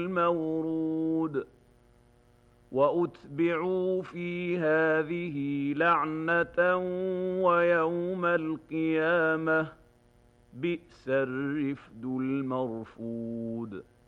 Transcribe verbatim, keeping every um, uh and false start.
المورود وأتبعوا في هذه لعنة ويوم القيامة بئس الرفد المرفود